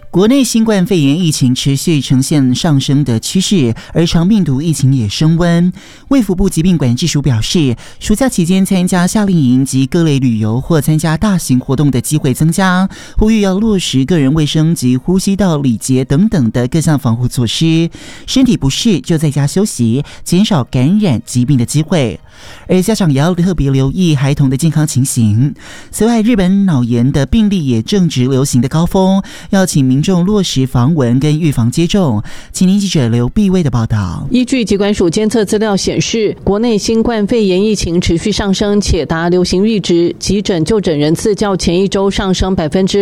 国内新冠肺炎疫情持续呈现上升的趋势，而肠病毒疫情也升温。卫福部疾病管制署表示，暑假期间参加夏令营及各类旅游或参加大型活动的机会增加，呼吁要落实个人卫生及呼吸道礼节等等的各项防护措施，身体不适就在家休息，减少感染疾病的机会。而家长也要特别留意孩童的健康情形。此外，日本脑炎的病例也正值流行的高峰，要请民众落实防蚊跟预防接种。请听记者刘碧薇的报道。 依据疾管署监测资料显示，国内新冠肺炎疫情持续上升，且达流行阈值，急诊就诊人次较前一周上升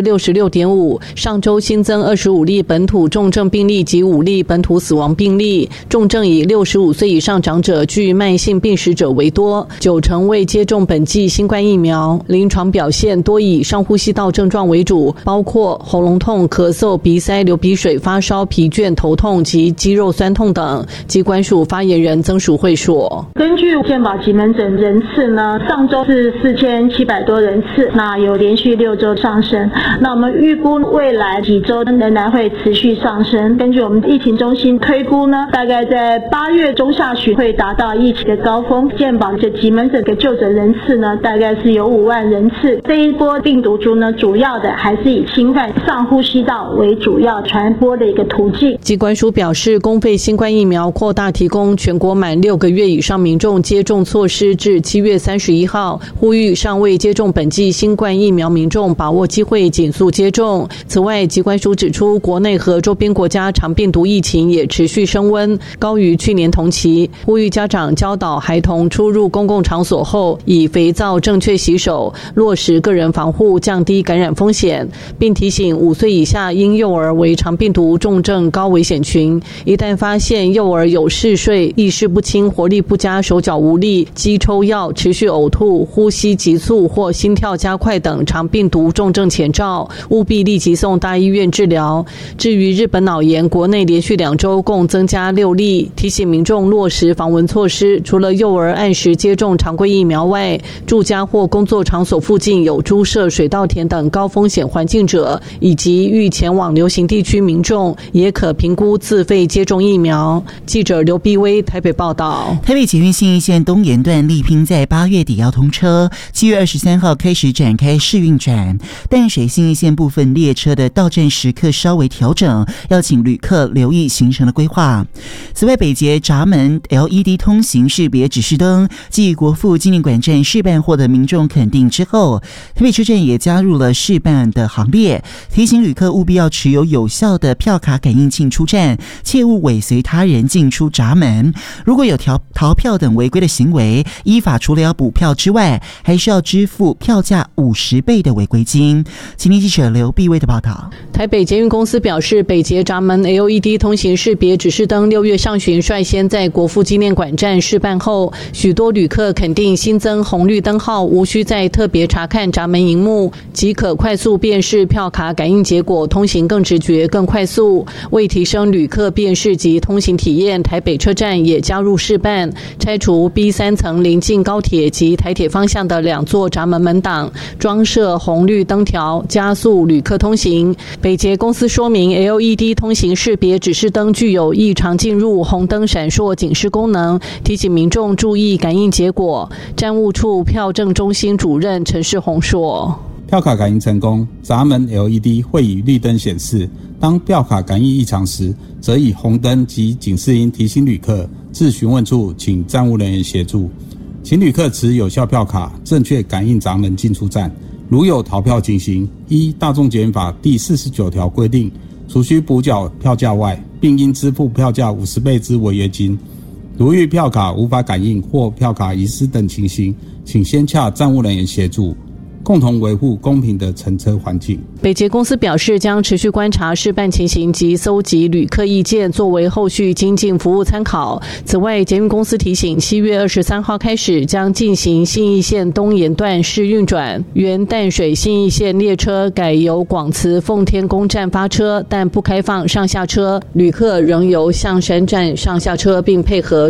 66.5%。上周新增25例本土重症病例及5例本土死亡病例，重症以65岁以上长者具慢性病史者为多，90%未接种本剂新冠疫苗，临床表现多以上呼吸道症状为主，包括喉咙痛、咳嗽、鼻塞、流鼻水、发烧、疲倦、头痛及肌肉酸痛等。疾管署发言人曾淑慧说： 根据健保急门诊人次呢，上周是4700多人次，那有连续6周上升，那我们预估未来几周仍然会持续上升。根据我们疫情中心推估呢，大概在8月中下旬会达到疫情的高峰，健保的急门诊的就诊人次呢，大概是有5万人次。这一波病毒株呢，主要的还是以侵犯上呼吸道为主要传播的一个途径。 疾管署表示，公费新冠疫苗扩大提供全国满6个月以上民众接种措施至7月31号，呼吁尚未接种本剂新冠疫苗民众把握机会紧速接种。此外，疾管署指出，国内和周边国家肠病毒疫情也持续升温，高于去年同期，呼吁家长教导孩童出入公共场所后以肥皂正确洗手，落实个人防护，降低感染风险，并提醒5岁以下婴幼儿为肠病毒重症高危险群，一旦发现幼儿有嗜睡、意识不清、活力不佳、手脚无力、肌抽药、持续呕吐、呼吸急促或心跳加快等肠病毒重症前兆，务必立即送大医院治疗。至于日本脑炎，国内连续2周共增加6例，提醒民众落实防蚊措施，除了幼儿按时接种常规疫苗外，住家或工作场所附近有猪舍、水稻田等高风险环境者，以及欲前往流行地区民众，也可评估自费接种疫苗。记者刘碧薇台北报道。 台北捷运信义线东延段力拼在8月底要通车，7月23号开始展开试运转。淡水信义线部分列车的到站时刻稍微调整，要请旅客留意行程的规划。此外，北捷闸门 LED 通行识别指示灯继国父纪念馆站试办获得民众肯定之后，台北车站也加入了试办的行列，提醒旅客务必要持有有效的票卡感应器出站，切勿尾随他人进出闸门。如果有逃票等违规的行为，依法除了要补票之外，还是要支付票价50倍的违规金。请听记者刘碧薇的报道。 台北捷运公司表示，北捷闸门 LED 通行识别指示灯6月上旬率先在国父纪念馆站试办后，许多旅客肯定新增红绿灯号无需再特别查看闸门萤幕，即可快速辨识票卡感应结果，通行更直觉更快速。为提升旅客辨识及通行体验，台北车站也加入试办，拆除 B3 层临近高铁及台铁方向的2座闸门门挡，装设红绿灯条，加速旅客通行。北捷公司说明， LED 通行识别指示灯具有异常进入、红灯闪烁警示功能，提醒民众注意感应结果。站务处票证中心主任陈世宏说： 票卡感应成功，闸门 LED 会以绿灯显示，当票卡感应异常时，则以红灯及警示音提醒旅客，至询问处请站务人员协助。请旅客持有效票卡，正确感应闸门进出站。如有逃票情形，依大众捷运法第49条规定，除需补缴票价外，并应支付票价50倍之违约金。如遇票卡无法感应或票卡遗失等情形，请先洽站务人员协助，共同维护公平的乘车环境。 北捷公司表示，将持续观察试办情形及搜集旅客意见，作为后续精进服务参考。此外，捷运公司提醒，7月23号开始将进行信义线东延段试运转，原淡水信义线列车改由广慈奉天宫站发车，但不开放上下车，旅客仍由象山站上下车，并配合